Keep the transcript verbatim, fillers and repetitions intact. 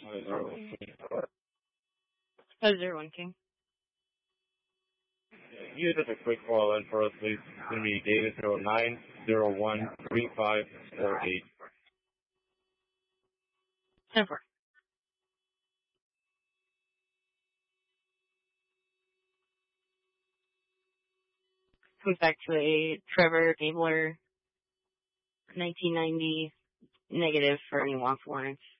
Oh, zero one King. You just a quick call in for us, please. It's going to be data zero nine zero one three five four eight. ten four. Comes back to a Trevor Gabler nineteen ninety negative for any loss warrants.